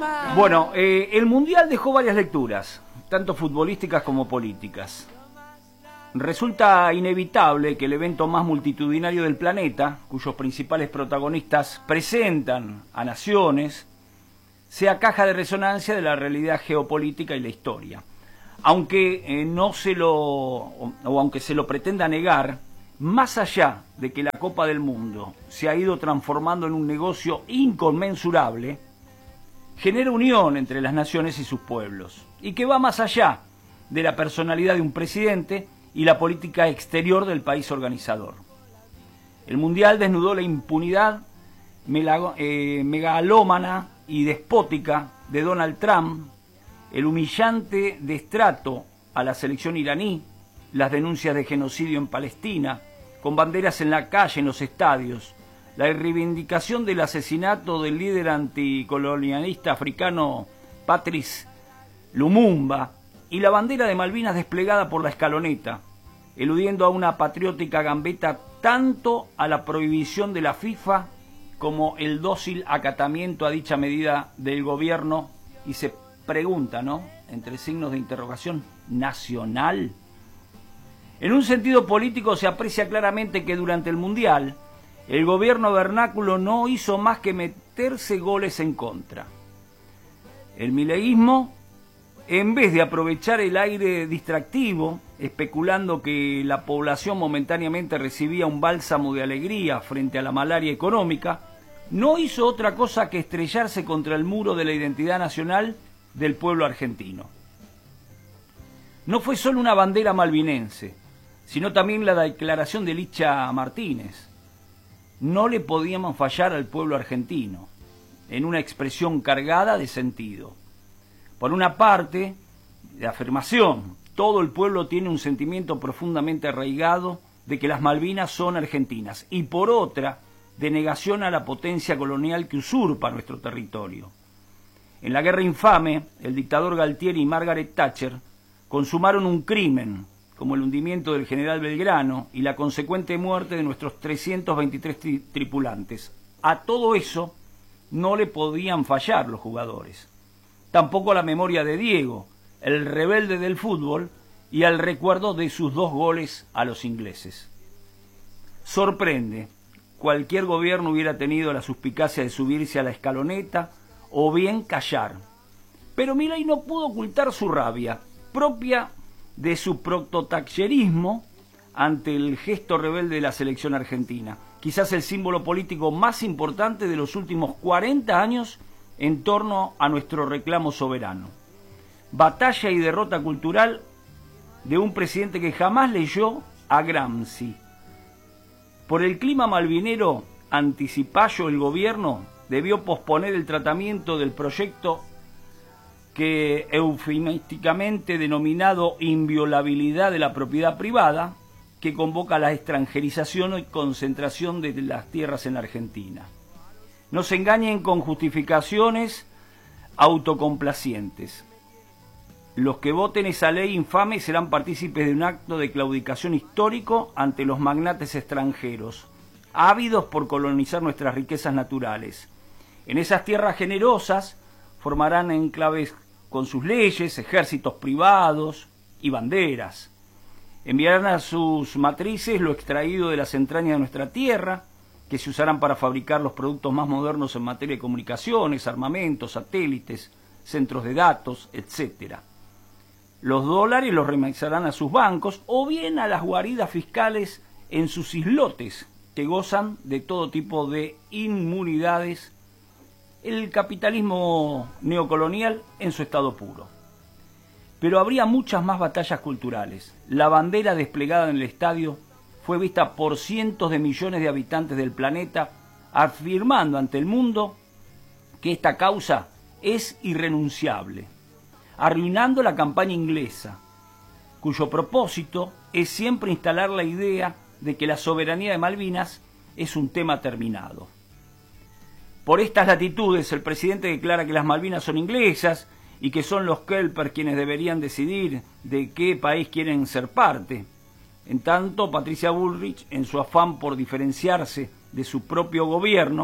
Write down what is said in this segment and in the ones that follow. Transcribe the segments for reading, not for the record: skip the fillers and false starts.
Bueno, el Mundial dejó varias lecturas, tanto futbolísticas como políticas. Resulta inevitable que el evento más multitudinario del planeta, cuyos principales protagonistas presentan a naciones, sea caja de resonancia de la realidad geopolítica y la historia. Aunque aunque se lo pretenda negar, más allá de que la Copa del Mundo se ha ido transformando en un negocio inconmensurable, genera unión entre las naciones y sus pueblos, y que va más allá de la personalidad de un presidente y la política exterior del país organizador. El Mundial desnudó la impunidad megalómana y despótica de Donald Trump, el humillante destrato a la selección iraní, las denuncias de genocidio en Palestina, con banderas en la calle, en los estadios, la reivindicación del asesinato del líder anticolonialista africano Patrice Lumumba y la bandera de Malvinas desplegada por la escaloneta, eludiendo a una patriótica gambeta tanto a la prohibición de la FIFA como el dócil acatamiento a dicha medida del gobierno, y se pregunta, ¿no?, entre signos de interrogación, ¿nacional? En un sentido político se aprecia claramente que durante el Mundial el gobierno vernáculo no hizo más que meterse goles en contra. El mileísmo, en vez de aprovechar el aire distractivo, especulando que la población momentáneamente recibía un bálsamo de alegría frente a la malaria económica, no hizo otra cosa que estrellarse contra el muro de la identidad nacional del pueblo argentino. No fue solo una bandera malvinense, sino también la declaración de Licha Martínez. No le podíamos fallar al pueblo argentino, en una expresión cargada de sentido. Por una parte, de afirmación, todo el pueblo tiene un sentimiento profundamente arraigado de que las Malvinas son argentinas, y por otra, de negación a la potencia colonial que usurpa nuestro territorio. En la guerra infame, el dictador Galtieri y Margaret Thatcher consumaron un crimen, como el hundimiento del general Belgrano y la consecuente muerte de nuestros 323 tripulantes. A todo eso no le podían fallar los jugadores. Tampoco a la memoria de Diego, el rebelde del fútbol, y al recuerdo de sus 2 goles a los ingleses. Sorprende, cualquier gobierno hubiera tenido la suspicacia de subirse a la escaloneta o bien callar. Pero Milei no pudo ocultar su rabia, propia de su prototacherismo ante el gesto rebelde de la selección argentina, quizás el símbolo político más importante de los últimos 40 años en torno a nuestro reclamo soberano. Batalla y derrota cultural de un presidente que jamás leyó a Gramsci. Por el clima malvinero anticipayo, el gobierno debió posponer el tratamiento del proyecto que eufemísticamente denominado inviolabilidad de la propiedad privada, que convoca a la extranjerización y concentración de las tierras en la Argentina. No se engañen con justificaciones autocomplacientes. Los que voten esa ley infame serán partícipes de un acto de claudicación histórico ante los magnates extranjeros, ávidos por colonizar nuestras riquezas naturales. En esas tierras generosas formarán enclaves con sus leyes, ejércitos privados y banderas. Enviarán a sus matrices lo extraído de las entrañas de nuestra tierra, que se usarán para fabricar los productos más modernos en materia de comunicaciones, armamentos, satélites, centros de datos, etc. Los dólares los remesarán a sus bancos o bien a las guaridas fiscales en sus islotes, que gozan de todo tipo de inmunidades. El capitalismo neocolonial en su estado puro. Pero habría muchas más batallas culturales. La bandera desplegada en el estadio fue vista por cientos de millones de habitantes del planeta, afirmando ante el mundo que esta causa es irrenunciable, arruinando la campaña inglesa, cuyo propósito es siempre instalar la idea de que la soberanía de Malvinas es un tema terminado. Por estas latitudes, el presidente declara que las Malvinas son inglesas y que son los Kelper quienes deberían decidir de qué país quieren ser parte. En tanto, Patricia Bullrich, en su afán por diferenciarse de su propio gobierno,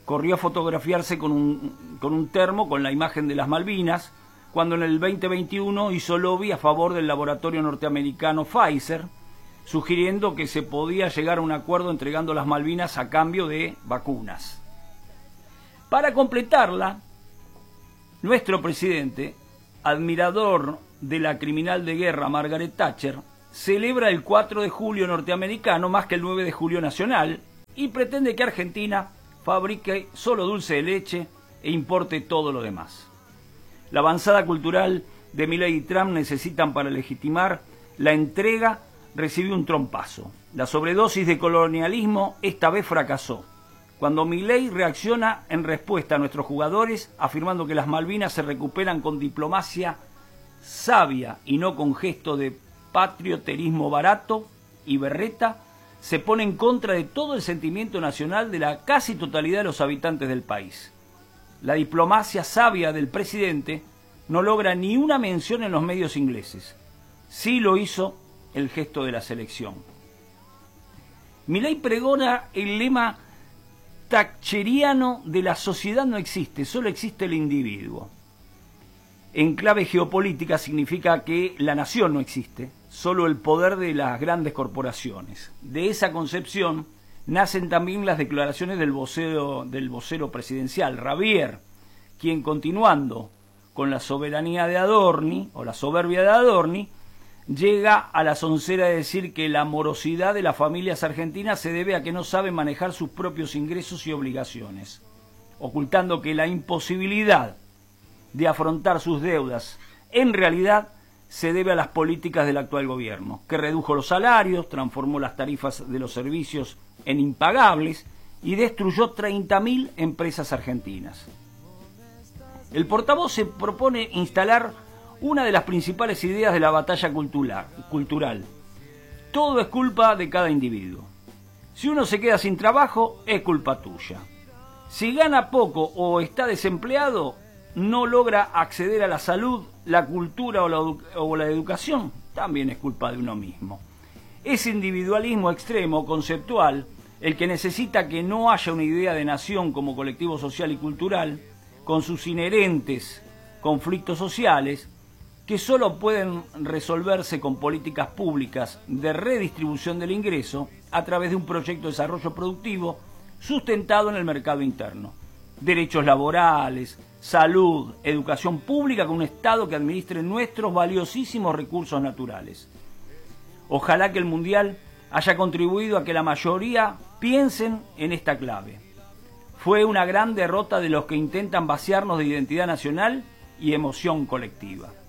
corrió a fotografiarse con un termo con la imagen de las Malvinas, cuando en el 2021 hizo lobby a favor del laboratorio norteamericano Pfizer, sugiriendo que se podía llegar a un acuerdo entregando las Malvinas a cambio de vacunas. Para completarla, nuestro presidente, admirador de la criminal de guerra Margaret Thatcher, celebra el 4 de julio norteamericano más que el 9 de julio nacional y pretende que Argentina fabrique solo dulce de leche e importe todo lo demás. La avanzada cultural de Milei y Trump necesitan para legitimar la entrega recibió un trompazo. La sobredosis de colonialismo esta vez fracasó, cuando Milei reacciona en respuesta a nuestros jugadores afirmando que las Malvinas se recuperan con diplomacia sabia y no con gesto de patrioterismo barato y berreta, se pone en contra de todo el sentimiento nacional de la casi totalidad de los habitantes del país. La diplomacia sabia del presidente no logra ni una mención en los medios ingleses. Sí lo hizo el gesto de la selección. Milei pregona el lema thatcheriano de la sociedad no existe, solo existe el individuo. En clave geopolítica significa que la nación no existe, solo el poder de las grandes corporaciones. De esa concepción nacen también las declaraciones del vocero presidencial, Javier, quien continuando con la soberanía de Adorni, o la soberbia de Adorni, llega a la soncera de decir que la morosidad de las familias argentinas se debe a que no saben manejar sus propios ingresos y obligaciones, ocultando que la imposibilidad de afrontar sus deudas en realidad se debe a las políticas del actual gobierno, que redujo los salarios, transformó las tarifas de los servicios en impagables y destruyó 30.000 empresas argentinas. El portavoz se propone instalar una de las principales ideas de la batalla cultural. Todo es culpa de cada individuo. Si uno se queda sin trabajo, es culpa tuya. Si gana poco o está desempleado, no logra acceder a la salud, la cultura o la educación, también es culpa de uno mismo. Ese individualismo extremo, conceptual, el que necesita que no haya una idea de nación como colectivo social y cultural, con sus inherentes conflictos sociales, que solo pueden resolverse con políticas públicas de redistribución del ingreso a través de un proyecto de desarrollo productivo sustentado en el mercado interno. Derechos laborales, salud, educación pública con un Estado que administre nuestros valiosísimos recursos naturales. Ojalá que el Mundial haya contribuido a que la mayoría piensen en esta clave. Fue una gran derrota de los que intentan vaciarnos de identidad nacional y emoción colectiva.